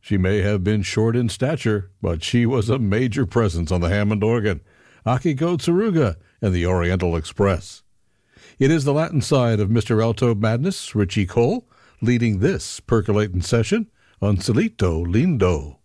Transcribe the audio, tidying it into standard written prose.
She may have been short in stature, but she was a major presence on the Hammond organ, Akiko Tsuruga, and the Oriental Express. It is the Latin side of Mr. Alto Madness, Richie Cole, leading this percolating session on Solito Lindo.